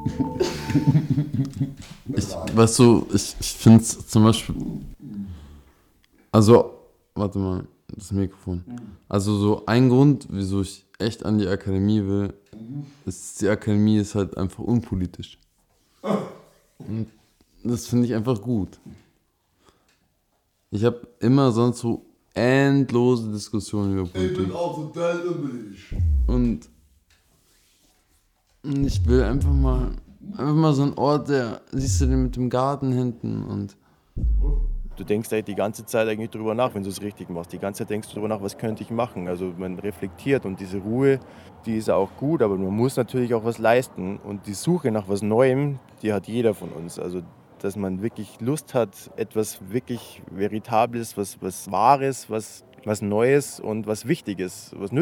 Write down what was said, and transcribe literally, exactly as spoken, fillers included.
Ich, weißt du, ich, ich finde es zum Beispiel, also, warte mal, das Mikrofon. Also so ein Grund, wieso ich echt an die Akademie will, ist, die Akademie ist halt einfach unpolitisch. Und das finde ich einfach gut. Ich habe immer sonst so endlose Diskussionen über Politik. Ich bin auch total üblich. Und und ich will einfach mal, einfach mal so einen Ort, der, siehst du den mit dem Garten hinten und Du denkst eigentlich die ganze Zeit eigentlich drüber nach, wenn du es richtig machst. Die ganze Zeit denkst du drüber nach, was könnte ich machen. Also man reflektiert und diese Ruhe, die ist auch gut, aber man muss natürlich auch was leisten. Und die Suche nach was Neuem, die hat jeder von uns. Also dass man wirklich Lust hat, etwas wirklich Veritables, was, was Wahres, was, was Neues und was Wichtiges, was